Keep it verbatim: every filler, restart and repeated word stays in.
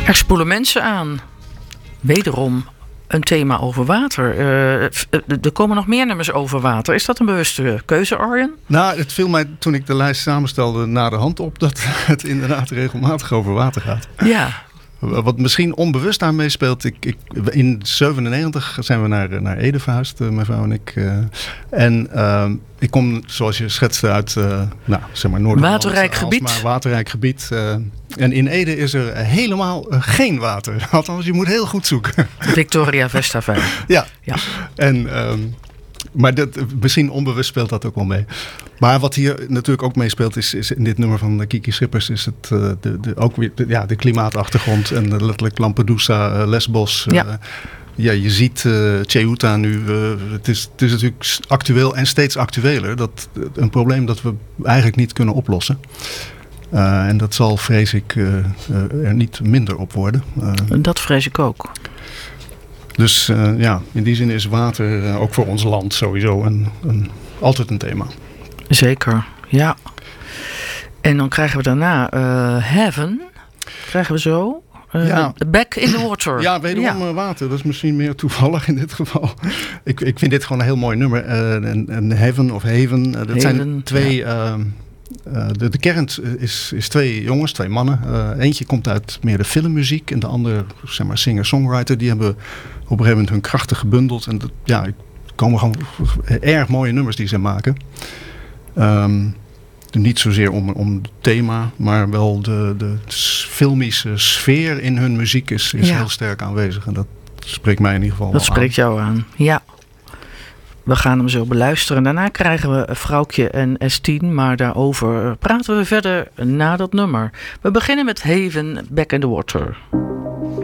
Er spoelen mensen aan. Wederom een thema over water. Uh, er komen nog meer nummers over water. Is dat een bewuste keuze, Arjen? Nou, het viel mij toen ik de lijst samenstelde na de hand op dat het inderdaad regelmatig over water gaat. Ja. Wat misschien onbewust aan meespeelt. Ik, ik, in zevenennegentig zijn we naar, naar Ede verhuisd, uh, mijn vrouw en ik. Uh, en uh, ik kom, zoals je schetste, uit uh, nou, zeg maar Noord-Holland. Waterrijk gebied. Maar waterrijk gebied. Uh, en in Ede is er helemaal uh, geen water. Althans, je moet heel goed zoeken. Victoria Vestaveen. Ja. ja. En... Um, Maar dat, misschien onbewust speelt dat ook wel mee. Maar wat hier natuurlijk ook meespeelt is, is in dit nummer van Kiki Schippers is het uh, de, de, ook weer de, ja, de klimaatachtergrond en de, letterlijk Lampedusa, uh, Lesbos. Uh, ja. ja, je ziet uh, Ceuta nu. Uh, het, is, het is natuurlijk actueel en steeds actueler. Dat een probleem dat we eigenlijk niet kunnen oplossen. Uh, en dat zal, vrees ik, uh, uh, er niet minder op worden. Uh, dat vrees ik ook. Dus uh, ja, in die zin is water uh, ook voor ons land sowieso een, een, altijd een thema. Zeker, ja. En dan krijgen we daarna uh, Heaven. Krijgen we zo. Uh, ja. Back in the Water. Ja, wederom ja. water. Dat is misschien meer toevallig in dit geval. ik, ik vind dit gewoon een heel mooi nummer. Uh, en, en Heaven of Haven. Uh, dat Haven, zijn twee... Ja. Uh, Uh, de, de kern is, is twee jongens, twee mannen. Uh, eentje komt uit meer de filmmuziek en de andere, zeg maar, singer-songwriter. Die hebben op een gegeven moment hun krachten gebundeld. En dat, ja, er komen gewoon erg mooie nummers die ze maken. Um, niet zozeer om, om het thema, maar wel de, de filmische sfeer in hun muziek is, is ja. heel sterk aanwezig. En dat spreekt mij in ieder geval dat wel aan. Dat spreekt jou aan, ja. We gaan hem zo beluisteren. Daarna krijgen we Vrouwtje en S tien. Maar daarover praten we verder na dat nummer. We beginnen met Haven, Back in the Water.